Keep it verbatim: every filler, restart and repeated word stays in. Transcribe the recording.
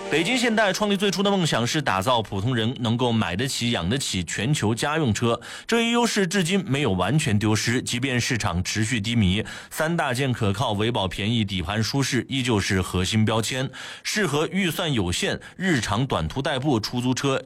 北京现代创立最初的梦想是打造普通人能够买得起养得起全球家用车，这一优势至今没有完全丢失，即便市场持续低迷，三大件可靠、维保便宜、底盘舒适依旧是核心标签，适合预算有限、日常短途代步、出租车